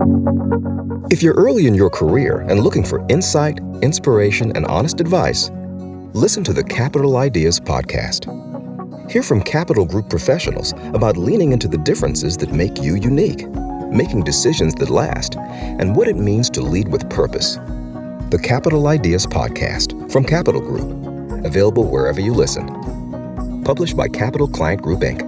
If you're early in your career and looking for insight, inspiration, and honest advice, listen to the Capital Ideas podcast. Hear from Capital Group professionals about leaning into the differences that make you unique, making decisions that last, and what it means to lead with purpose. The Capital Ideas podcast from Capital Group, available wherever you listen. Published by Capital Client Group, Inc.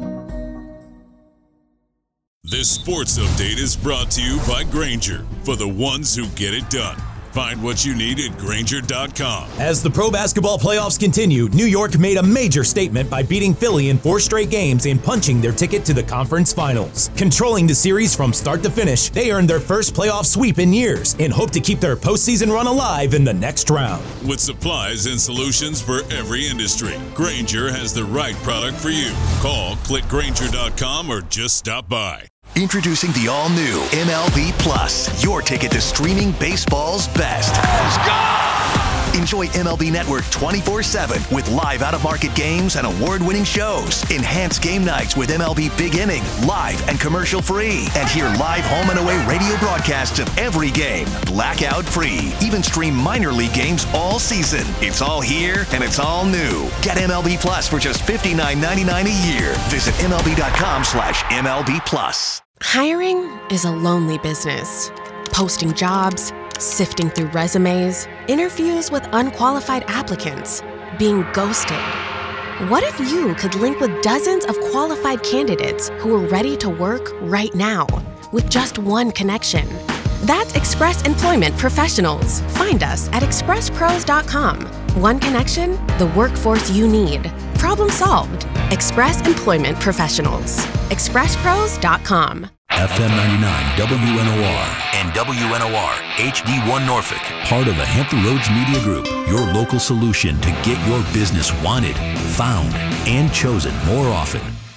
This sports update is brought to you by Grainger, for the ones who get it done. Find what you need at Grainger.com. As the pro basketball playoffs continue, New York made a major statement by beating Philly in 4 straight games and punching their ticket to the conference finals. Controlling the series from start to finish, they earned their first playoff sweep in years and hope to keep their postseason run alive in the next round. With supplies and solutions for every industry, Grainger has the right product for you. Call, click Grainger.com, or just stop by. Introducing the all-new MLB Plus, your ticket to streaming baseball's best. Let's go! Enjoy MLB Network 24/7 with live out-of-market games and award-winning shows. Enhance game nights with MLB Big Inning, live and commercial-free. And hear live home and away radio broadcasts of every game, blackout-free. Even stream minor league games all season. It's all here and it's all new. Get MLB Plus for just $59.99 a year. Visit MLB.com/MLB Plus. Hiring is a lonely business. Posting jobs, sifting through resumes, interviews with unqualified applicants, being ghosted. What if you could link with dozens of qualified candidates who are ready to work right now with just one connection? That's Express Employment Professionals. Find us at expresspros.com. One connection, the workforce you need. Problem solved. Express Employment Professionals. expresspros.com. FM 99 WNOR And WNOR HD1 Norfolk. part of the Hampton Roads Media Group, your local solution to get your business wanted, found, and chosen more often.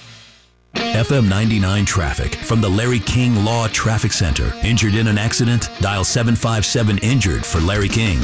FM 99 traffic from the Larry King Law Traffic Center. Injured in an accident? Dial 757-INJURED for Larry King.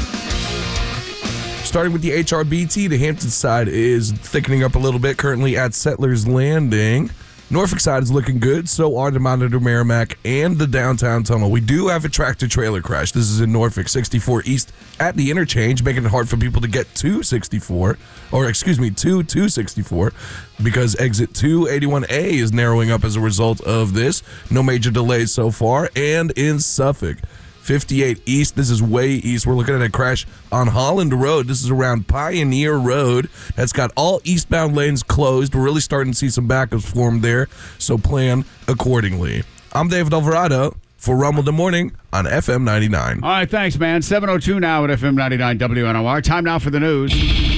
Starting with the HRBT, the Hampton side is thickening up a little bit currently at Settlers Landing. Norfolk side is looking good, so are the Monitor Merrimack and the downtown tunnel. We do have a tractor-trailer crash. This is in Norfolk, 64 East at the interchange, making it hard for people to get to 64, or excuse me, to 264, because exit 281A is narrowing up as a result of this. No major delays so far. And in Suffolk, 58 East. This is way east. We're looking at a crash on Holland Road. This is around Pioneer Road. That's got all eastbound lanes closed. We're really starting to see some backups form there, so plan accordingly. I'm David Alvarado for Rumble in the Morning on FM 99. All right, thanks, man. 7:02 now at FM 99 WNOR. Time now for the news.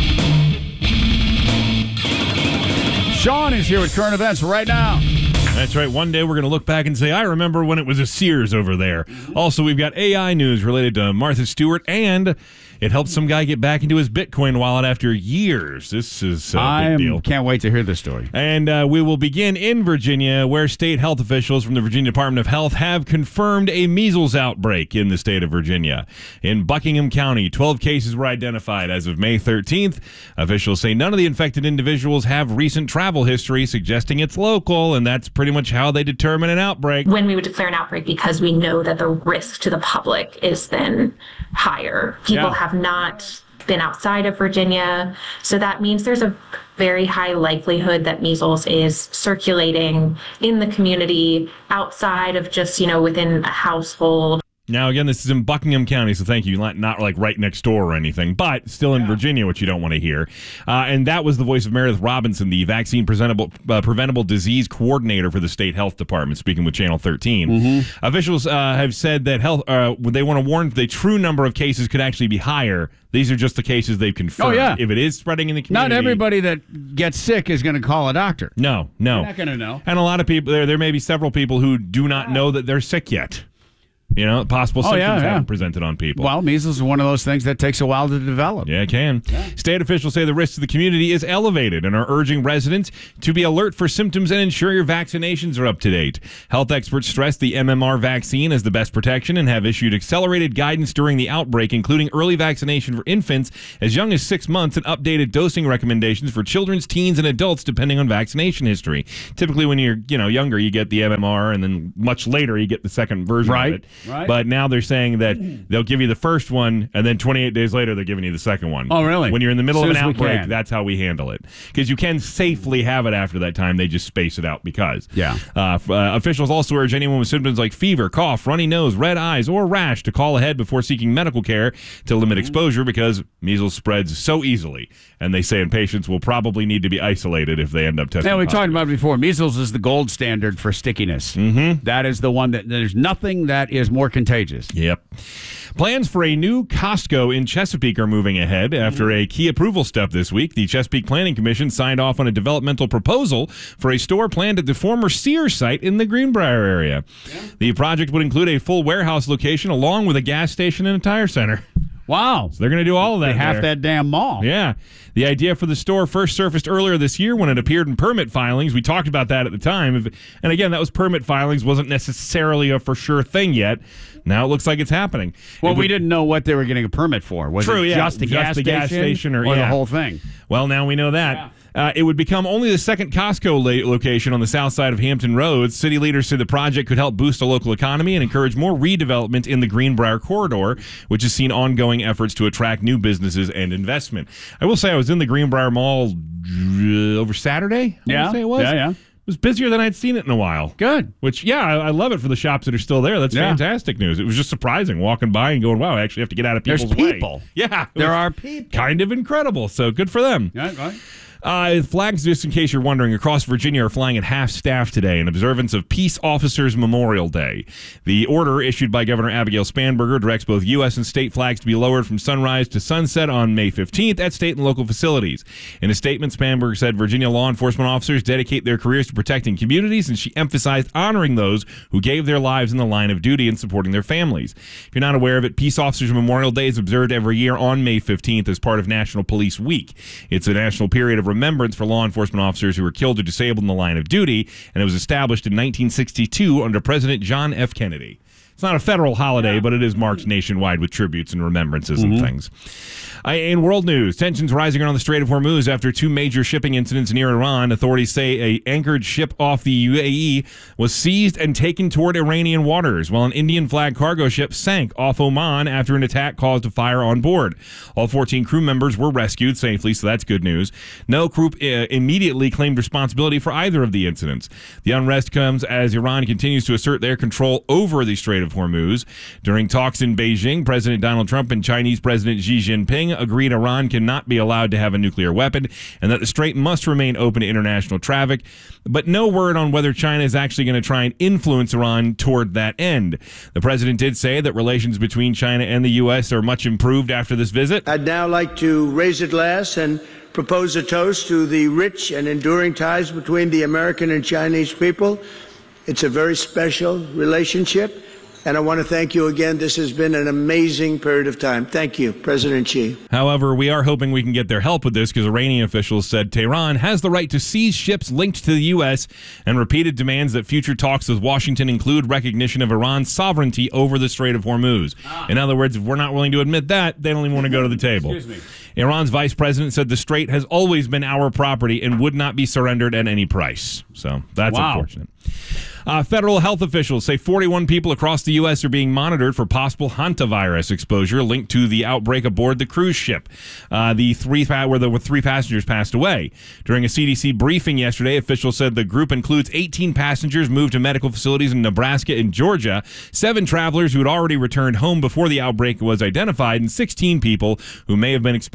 Sean is here with current events right now. That's right. One day we're going to look back and say, I remember when it was a Sears over there. Also, we've got AI news related to Martha Stewart, and it helped some guy get back into his Bitcoin wallet after years. This is a big deal. Can't wait to hear this story. And we will begin in Virginia, where state health officials from the Virginia Department of Health have confirmed a measles outbreak in the state of Virginia. In Buckingham County, 12 cases were identified as of May 13th. Officials say none of the infected individuals have recent travel history, suggesting it's local, and that's pretty much how they determine an outbreak. When we would declare an outbreak, because we know that the risk to the public is then higher. People have not been outside of Virginia, so that means there's a very high likelihood that measles is circulating in the community outside of just, within a household. Now, again, this is in Buckingham County, so thank you. Not like right next door or anything, but still in Virginia, which you don't want to hear. And that was the voice of Meredith Robinson, the vaccine preventable disease coordinator for the state health department, speaking with Channel 13. Mm-hmm. Officials have said that they want to warn the true number of cases could actually be higher. These are just the cases they've confirmed. Oh, yeah. If it is spreading in the community. Not everybody that gets sick is going to call a doctor. No. You're not going to know. And a lot of people, there may be several people who do not know that they're sick yet. Possible symptoms haven't presented on people. Well, measles is one of those things that takes a while to develop. Yeah, it can. Yeah. State officials say the risk to the community is elevated and are urging residents to be alert for symptoms and ensure your vaccinations are up to date. Health experts stress the MMR vaccine as the best protection and have issued accelerated guidance during the outbreak, including early vaccination for infants as young as 6 months and updated dosing recommendations for children, teens, and adults depending on vaccination history. Typically, when you're younger, you get the MMR, and then much later you get the second version of it. Right. But now they're saying that they'll give you the first one, and then 28 days later they're giving you the second one. Oh, really? When you're in the middle of an outbreak, that's how we handle it. Because you can safely have it after that time. They just space it out because. Yeah. Officials also urge anyone with symptoms like fever, cough, runny nose, red eyes, or rash to call ahead before seeking medical care to limit exposure because measles spreads so easily. And they say patients will probably need to be isolated if they end up testing. Yeah, we positive. talked about it before. Measles is the gold standard for stickiness. Mm-hmm. That is the one that there's nothing that is more contagious. Yep. Plans for a new Costco in Chesapeake are moving ahead after a key approval step this week. The Chesapeake Planning Commission signed off on a developmental proposal for a store planned at the former Sears site in the Greenbrier area. Yeah. The project would include a full warehouse location along with a gas station and a tire center. Wow. So they're going to do all of that. Half that damn mall. Yeah. The idea for the store first surfaced earlier this year when it appeared in permit filings. We talked about that at the time. And again, that was permit filings. Wasn't necessarily a for sure thing yet. Now it looks like it's happening. Well, we didn't know what they were getting a permit for. Was it just the gas station or the whole thing? Well, now we know that. Yeah. It would become only the second Costco location on the south side of Hampton Roads. City leaders say the project could help boost the local economy and encourage more redevelopment in the Greenbrier corridor, which has seen ongoing efforts to attract new businesses and investment. I will say I was in the Greenbrier Mall over Saturday. Yeah, it was. Yeah. It was busier than I'd seen it in a while. Good. Which, I love it for the shops that are still there. That's fantastic news. It was just surprising walking by and going, wow, I actually have to get out of people's way. There's people. Yeah. There are people. Kind of incredible. So good for them. Yeah, right. Flags, just in case you're wondering, across Virginia are flying at half staff today in observance of Peace Officers Memorial Day. The order issued by Governor Abigail Spanberger directs both U.S. and state flags to be lowered from sunrise to sunset on May 15th at state and local facilities. In a statement, Spanberger said Virginia law enforcement officers dedicate their careers to protecting communities, and she emphasized honoring those who gave their lives in the line of duty and supporting their families. If you're not aware of it, Peace Officers Memorial Day is observed every year on May 15th as part of National Police Week. It's a national period of remembrance for law enforcement officers who were killed or disabled in the line of duty, and it was established in 1962 under President John F. Kennedy. It's not a federal holiday, but it is marked nationwide with tributes and remembrances and things. In world news, tensions rising around the Strait of Hormuz after two major shipping incidents near Iran. Authorities say an anchored ship off the UAE was seized and taken toward Iranian waters, while an Indian flag cargo ship sank off Oman after an attack caused a fire on board. All 14 crew members were rescued safely, so that's good news. No crew immediately claimed responsibility for either of the incidents. The unrest comes as Iran continues to assert their control over the Strait of Hormuz. During talks in Beijing, President Donald Trump and Chinese President Xi Jinping agreed Iran cannot be allowed to have a nuclear weapon and that the strait must remain open to international traffic, but no word on whether China is actually going to try and influence Iran toward that end. The president did say that relations between China and the U.S. are much improved after this visit. I'd now like to raise a glass and propose a toast to the rich and enduring ties between the American and Chinese people. It's a very special relationship. And I want to thank you again. This has been an amazing period of time. Thank you, President Xi. However, we are hoping we can get their help with this because Iranian officials said Tehran has the right to seize ships linked to the U.S. and repeated demands that future talks with Washington include recognition of Iran's sovereignty over the Strait of Hormuz. In other words, if we're not willing to admit that, they don't even want to go to the table. Excuse me. Iran's vice president said the strait has always been our property and would not be surrendered at any price. So that's unfortunate. Federal health officials say 41 people across the U.S. are being monitored for possible hantavirus exposure linked to the outbreak aboard the cruise ship. Where the three passengers passed away. During a CDC briefing yesterday, officials said the group includes 18 passengers moved to medical facilities in Nebraska and Georgia, 7 travelers who had already returned home before the outbreak was identified, and 16 people who may have been exposed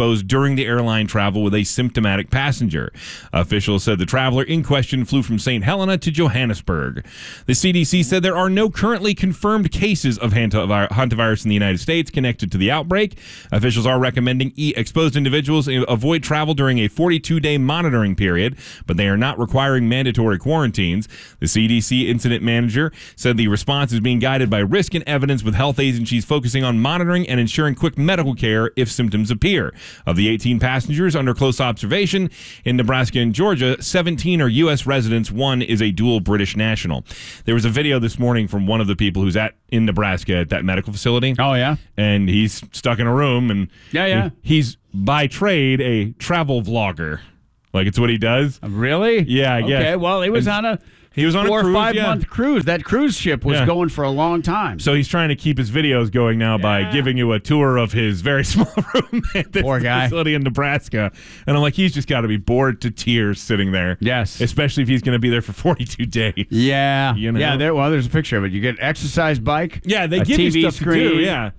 imposed during the airline travel with a symptomatic passenger. Officials said the traveler in question flew from St. Helena to Johannesburg. The CDC said there are no currently confirmed cases of hantavirus in the United States connected to the outbreak. Officials are recommending exposed individuals avoid travel during a 42-day monitoring period, but they are not requiring mandatory quarantines. The CDC incident manager said the response is being guided by risk and evidence, with health agencies focusing on monitoring and ensuring quick medical care if symptoms appear. Of the 18 passengers under close observation in Nebraska and Georgia, 17 are U.S. residents. One is a dual British national. There was a video this morning from one of the people who's in Nebraska at that medical facility. Oh, yeah? And he's stuck in a room, and he's by trade a travel vlogger. Like, it's what he does. Really? Yeah, I guess. Okay, well, he was on a 4 or 5 month cruise. That cruise ship was going for a long time. So he's trying to keep his videos going now by giving you a tour of his very small room at this facility in Nebraska. And I'm like, he's just got to be bored to tears sitting there. Yes. Especially if he's going to be there for 42 days. Yeah. You know? Yeah, there's a picture of it. You get an exercise bike. Yeah, they a give TV you stuff screen, to do, yeah.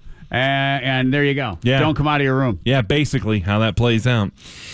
And there you go. Yeah. Don't come out of your room. Yeah, basically how that plays out.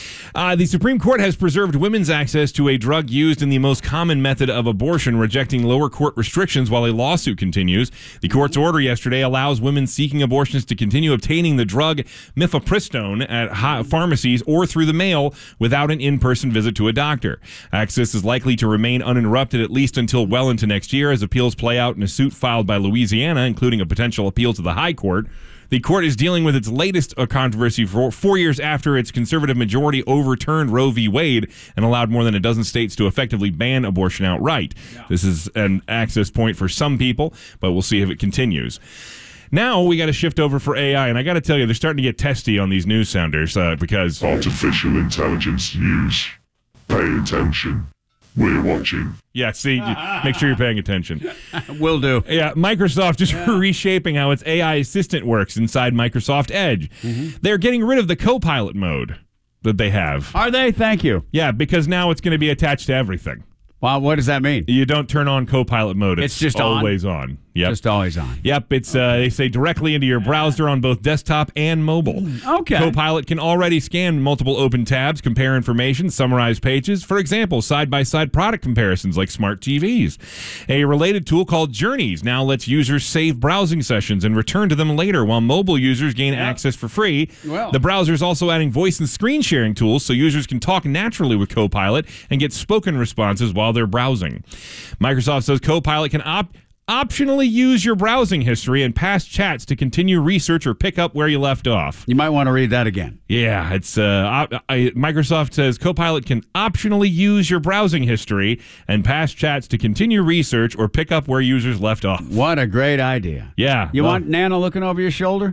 The Supreme Court has preserved women's access to a drug used in the most common method of abortion, rejecting lower court restrictions while a lawsuit continues. The court's order yesterday allows women seeking abortions to continue obtaining the drug mifepristone at pharmacies or through the mail without an in-person visit to a doctor. Access is likely to remain uninterrupted at least until well into next year as appeals play out in a suit filed by Louisiana, including a potential appeal to the High Court. The court is dealing with its latest controversy 4 years after its conservative majority overturned Roe v. Wade and allowed more than a dozen states to effectively ban abortion outright. Yeah. This is an access point for some people, but we'll see if it continues. Now we got to shift over for AI, and I got to tell you, they're starting to get testy on these news sounders because... Artificial intelligence news. Pay attention. We're watching. Yeah, see, make sure you're paying attention. Will do. Yeah, Microsoft is reshaping how its AI assistant works inside Microsoft Edge. Mm-hmm. They're getting rid of the Copilot mode that they have. Are they? Thank you. Yeah, because now it's going to be attached to everything. Well, what does that mean? You don't turn on Copilot mode. It's just always on. Yep. Just always on. Yep. It's they say directly into your browser on both desktop and mobile. Okay. Copilot can already scan multiple open tabs, compare information, summarize pages. For example, side-by-side product comparisons like smart TVs. A related tool called Journeys now lets users save browsing sessions and return to them later, while mobile users gain access for free. Well. The browser is also adding voice and screen sharing tools so users can talk naturally with Copilot and get spoken responses while they're browsing. Microsoft says Copilot can optionally use your browsing history and past chats to continue research or pick up where you left off. You might want to read that again. Yeah, it's Microsoft says Copilot can optionally use your browsing history and past chats to continue research or pick up where users left off. What a great idea. Yeah. You want Nana looking over your shoulder?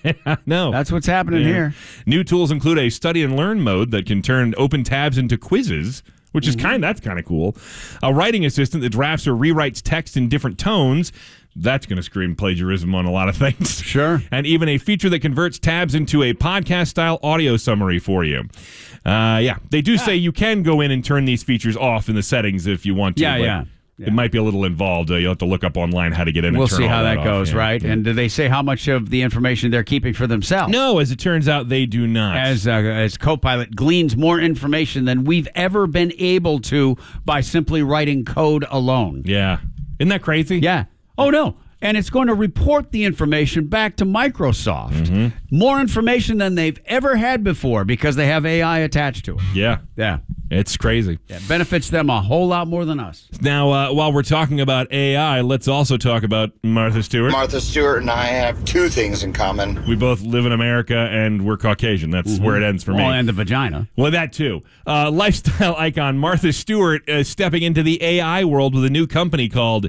No. That's what's happening here. New tools include a study and learn mode that can turn open tabs into quizzes, which is that's kind of cool. A writing assistant that drafts or rewrites text in different tones. That's going to scream plagiarism on a lot of things. Sure. And even a feature that converts tabs into a podcast-style audio summary for you. They do say you can go in and turn these features off in the settings if you want to. Yeah. It might be a little involved. You'll have to look up online how to get in and turn all that off. We'll see how that goes, yeah. right? Yeah. And do they say how much of the information they're keeping for themselves? No, as it turns out, they do not. As Copilot gleans more information than we've ever been able to by simply writing code alone. Yeah. Isn't that crazy? Yeah. Oh, no. And it's going to report the information back to Microsoft. Mm-hmm. More information than they've ever had before because they have AI attached to it. Yeah. Yeah. It's crazy. Yeah, benefits them a whole lot more than us. Now, while we're talking about AI, let's also talk about Martha Stewart. Martha Stewart and I have two things in common. We both live in America, and we're Caucasian. That's where it ends for me. And the vagina. Well, that too. Lifestyle icon Martha Stewart is stepping into the AI world with a new company called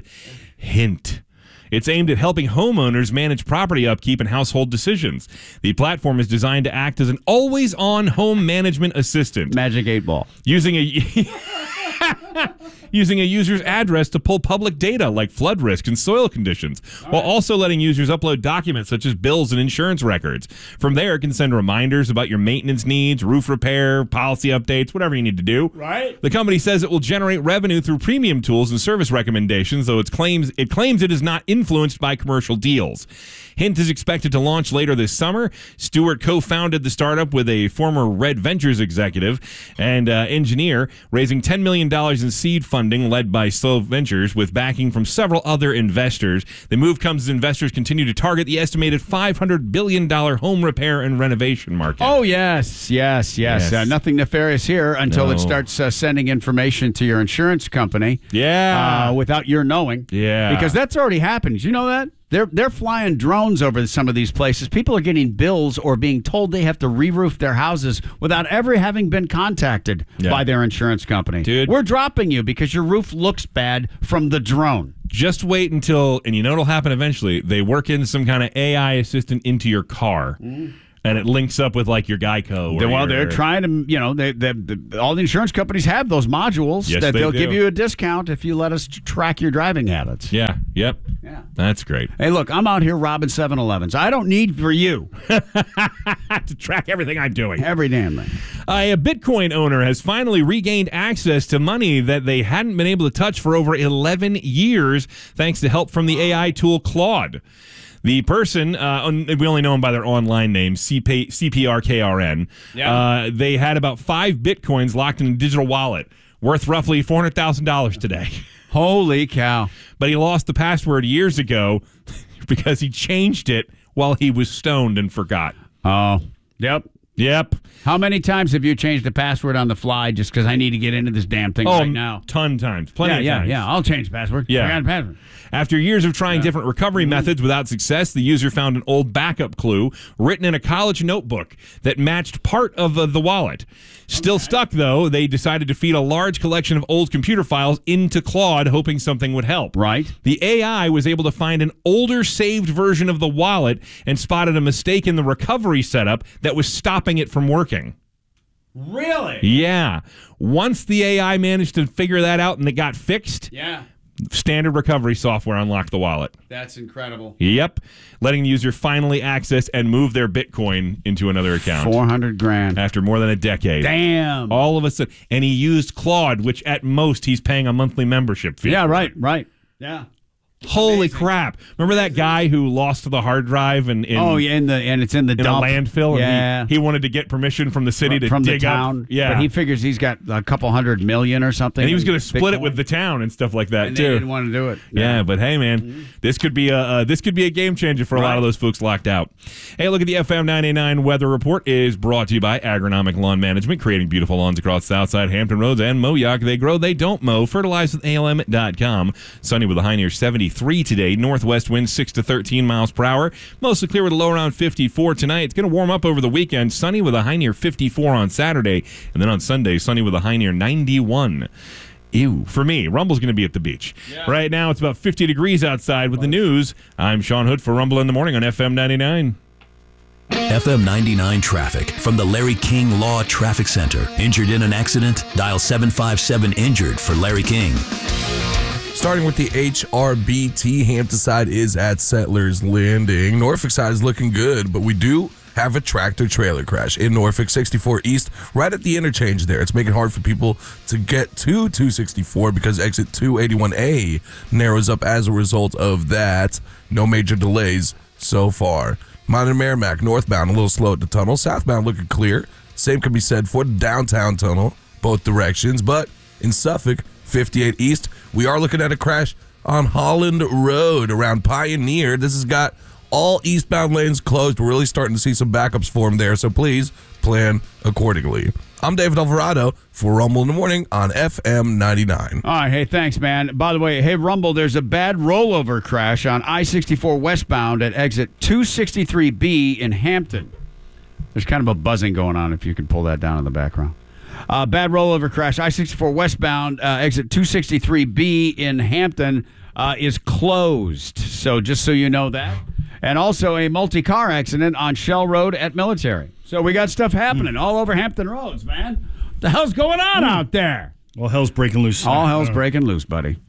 Hint. It's aimed at helping homeowners manage property upkeep and household decisions. The platform is designed to act as an always-on home management assistant. Magic 8 Ball. Using a using a user's address to pull public data like flood risk and soil conditions, while also letting users upload documents such as bills and insurance records. From there, it can send reminders about your maintenance needs, roof repair, policy updates, whatever you need to do. Right. The company says it will generate revenue through premium tools and service recommendations, though it claims it is not influenced by commercial deals. Hint is expected to launch later this summer. Stewart co-founded the startup with a former Red Ventures executive and engineer, raising $10 million in seed funding led by Slow Ventures with backing from several other investors. The move comes as investors continue to target the estimated $500 billion home repair and renovation market. Oh, yes. Nothing nefarious here until it starts sending information to your insurance company. Yeah. Without your knowing. Yeah. Because that's already happened. Did you know that? They're flying drones over some of these places. People are getting bills or being told they have to re-roof their houses without ever having been contacted by their insurance company. Dude. We're dropping you because your roof looks bad from the drone. Just wait until, and you know it'll happen eventually, they work in some kind of AI assistant into your car. And it links up with like your Geico. They're trying to, all the insurance companies have those modules that they'll give you a discount if you let us track your driving habits. Yeah. Yep. Yeah. That's great. Hey, look, I'm out here robbing 7-Elevens. I don't need for you to track everything I'm doing. Every damn thing. A Bitcoin owner has finally regained access to money that they hadn't been able to touch for over 11 years, thanks to help from the AI tool Claude. The person, we only know them by their online name, CPRKRN. Yeah. They had about 5 Bitcoins locked in a digital wallet, worth roughly $400,000 today. Holy cow. But he lost the password years ago because he changed it while he was stoned and forgot. Oh, yep. Yep. How many times have you changed the password on the fly just because I need to get into this damn thing right now? Ton times. Plenty of times. Yeah. I'll change the password. Yeah. I got a password. After years of trying different recovery methods without success, the user found an old backup clue written in a college notebook that matched part of the wallet. Still stuck, though, they decided to feed a large collection of old computer files into Claude, hoping something would help. Right. The AI was able to find an older saved version of the wallet and spotted a mistake in the recovery setup that was stopping it from working. Really? Yeah. Once the AI managed to figure that out and it got fixed, standard recovery software unlocked the wallet. That's incredible. Yep. Letting the user finally access and move their Bitcoin into another account. $400,000. After more than a decade. Damn. All of a sudden. And he used Claude, which at most he's paying a monthly membership fee. Yeah, right. Yeah. Holy crap. Remember that guy who lost the hard drive and it's in the dump. landfill? Yeah. And he wanted to get permission from the city to from dig the town. up. Yeah. But he figures he's got a couple $100 million or something. And he was going to split it with the town and stuff like that, and too. They didn't want to do it. Yeah, but hey, man, this could be a game changer for a lot of those folks locked out. Hey, look at the FM 99 weather report is brought to you by Agronomic Lawn Management, creating beautiful lawns across Southside, Hampton Roads, and Moyock. They grow, they don't mow. Fertilize with ALM.com. Sunny with a high near 73 today. Northwest winds 6 to 13 miles per hour. Mostly clear with a low around 54 tonight. It's going to warm up over the weekend. Sunny with a high near 54 on Saturday. And then on Sunday, sunny with a high near 91. Ew. For me, Rumble's going to be at the beach. Yeah. Right now, it's about 50 degrees outside with the news. I'm Sean Hood for Rumble in the Morning on FM 99. FM 99 traffic from the Larry King Law Traffic Center. Injured in an accident? Dial 757-INJURED for Larry King. Starting with the HRBT, Hampton side is at Settlers Landing. Norfolk side is looking good, but we do have a tractor-trailer crash in Norfolk 64 East, right at the interchange there. It's making it hard for people to get to 264 because exit 281A narrows up as a result of that. No major delays so far. Minor Merrimack, northbound, a little slow at the tunnel. Southbound looking clear. Same can be said for the downtown tunnel, both directions. But in Suffolk, 58 East, we are looking at a crash on Holland Road around Pioneer. This has got all eastbound lanes closed. We're really starting to see some backups form there, so please plan accordingly. I'm David Alvarado for Rumble in the Morning on FM 99. All right, hey, thanks, man. By the way, hey, Rumble, there's a bad rollover crash on I-64 westbound at exit 263B in Hampton. There's kind of a buzzing going on if you can pull that down in the background. Bad rollover crash. I-64 westbound, exit 263B in Hampton is closed. So just so you know that. And also a multi-car accident on Shell Road at Military. So we got stuff happening all over Hampton Roads, man. What the hell's going on out there? Well, hell's breaking loose. All hell's breaking loose, buddy.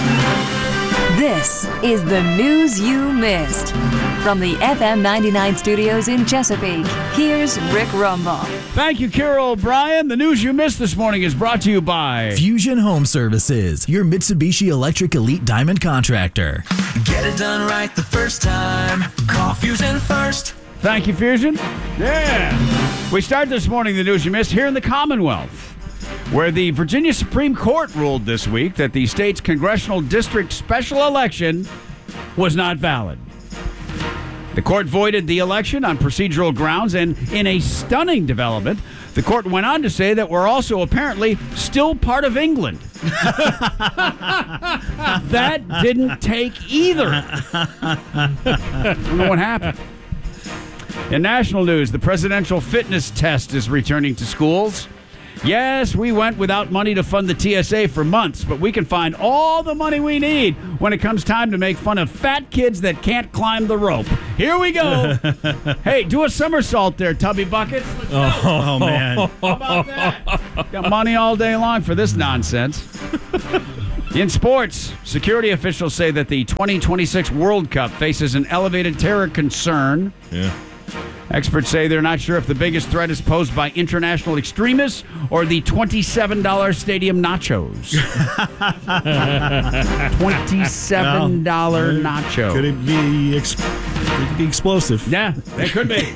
This is the news you missed. From the FM 99 studios in Chesapeake, here's Rick Rumbaugh. Thank you, Carol O'Brien. The news you missed this morning is brought to you by Fusion Home Services, your Mitsubishi Electric Elite Diamond contractor. Get it done right the first time. Call Fusion first. Thank you, Fusion. Yeah. We start this morning, the news you missed, here in the Commonwealth, where the Virginia Supreme Court ruled this week that the state's congressional district special election was not valid. The court voided the election on procedural grounds, and in a stunning development, the court went on to say that we're also apparently still part of England. That didn't take either. I don't know what happened. In national news, the presidential fitness test is returning to schools. Yes, we went without money to fund the TSA for months, but we can find all the money we need when it comes time to make fun of fat kids that can't climb the rope. Here we go. Hey, do a somersault there, Tubby Buckets. Let's go. Oh, man. How about that? Got money all day long for this nonsense. In sports, security officials say that the 2026 World Cup faces an elevated terror concern. Yeah. Experts say they're not sure if the biggest threat is posed by international extremists or the $27 stadium nachos. $27 nacho. Could it be explosive? Yeah, it could be.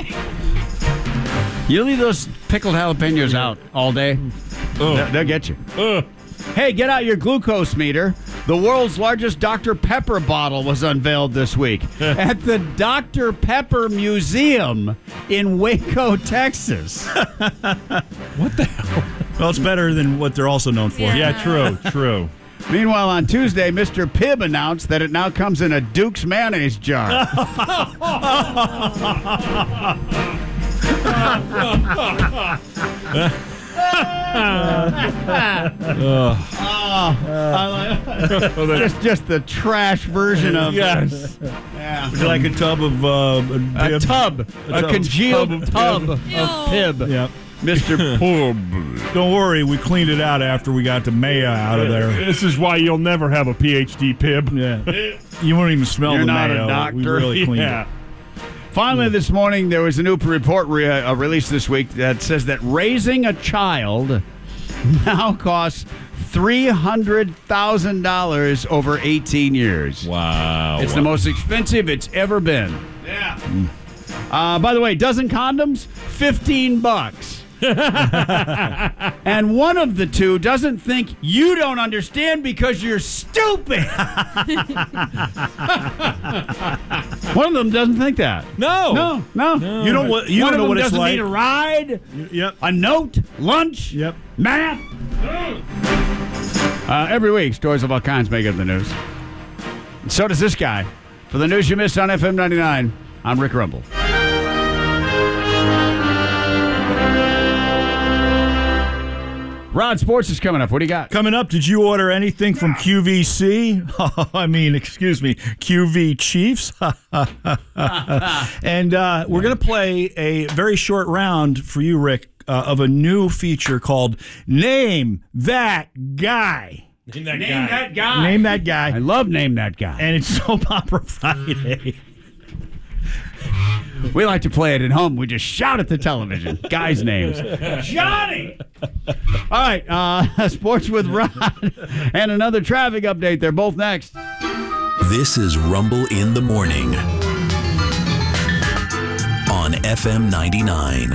You leave those pickled jalapenos out all day, they'll get you. Hey, get out your glucose meter. The world's largest Dr. Pepper bottle was unveiled this week at the Dr. Pepper Museum in Waco, Texas. What the hell? Well, it's better than what they're also known for. Yeah, true. Meanwhile, on Tuesday, Mr. Pibb announced that it now comes in a Duke's mayonnaise jar. Just the trash version of yes. Yeah. Would you like a tub of a congealed tub of Pibb? Yep. Mr. Pibb. Don't worry, we cleaned it out after we got the mayo out of there. This is why you'll never have a PhD, Pibb. Yeah. You won't even smell the mayo. You're not a doctor. We really cleaned it. Finally, this morning, there was a new report released this week that says that raising a child now costs $300,000 over 18 years. Wow. It's the most expensive it's ever been. Yeah. By the way, dozen condoms, $15. And one of the two doesn't think you don't understand because you're stupid. One of them doesn't think that. No. You don't know what it's doesn't like. need a ride. Yep. A note, lunch. Yep. Math. Every week, stories of all kinds make it the news. And so does this guy. For the news you missed on FM 99, I'm Rick Rumble. Rod, sports is coming up. What do you got? Coming up, did you order anything from QVC? Excuse me, QV Chiefs. And we're going to play a very short round for you, Rick, of a new feature called Name That Guy. Name that guy. Name that guy. I love Name That Guy. And it's Soap Opera Friday. We like to play it at home. We just shout at the television. Guys' names. Johnny! All right, sports with Rod and another traffic update. They're both next. This is Rumble in the Morning on FM 99.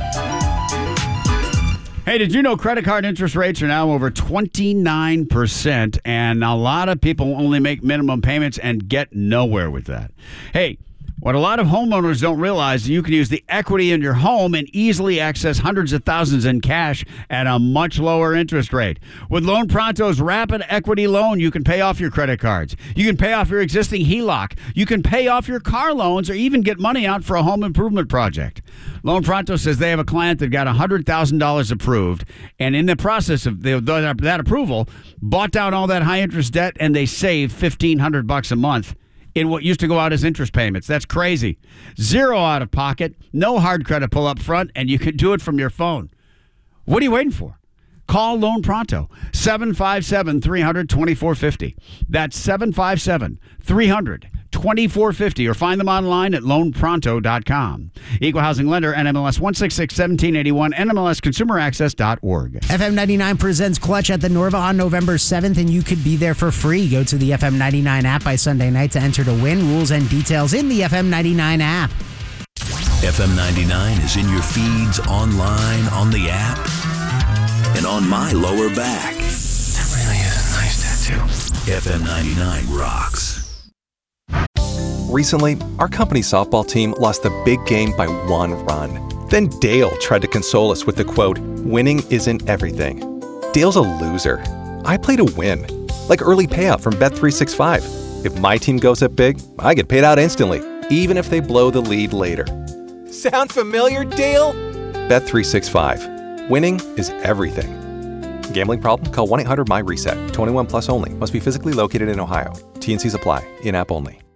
Hey, did you know credit card interest rates are now over 29%, and a lot of people only make minimum payments and get nowhere with that? Hey, what a lot of homeowners don't realize is you can use the equity in your home and easily access hundreds of thousands in cash at a much lower interest rate. With Loan Pronto's Rapid Equity Loan, you can pay off your credit cards. You can pay off your existing HELOC. You can pay off your car loans or even get money out for a home improvement project. Loan Pronto says they have a client that got $100,000 approved, and in the process of that approval, bought down all that high interest debt, and they saved $1,500 a month in what used to go out as interest payments. That's crazy. Zero out of pocket, no hard credit pull up front, and you can do it from your phone. What are you waiting for? Call Loan Pronto, 757-300-2450. That's 757-300-2450, or find them online at loanpronto.com. Equal Housing Lender, NMLS 1661781, NMLSConsumerAccess.org. FM 99 presents Clutch at the Norva on November 7th, and you could be there for free. Go to the FM 99 app by Sunday night to enter to win. Rules and details in the FM 99 app. FM 99 is in your feeds, online, on the app, and on my lower back. That really is a nice tattoo. FM 99 rocks. Recently, our company softball team lost the big game by 1 run. Then Dale tried to console us with the quote, "Winning isn't everything." Dale's a loser. I play to win, like early payout from Bet365. If my team goes up big, I get paid out instantly, even if they blow the lead later. Sound familiar, Dale? Bet365. Winning is everything. Gambling problem? Call 1-800-MY-RESET. 21 plus only. Must be physically located in Ohio. T&Cs apply. In-app only.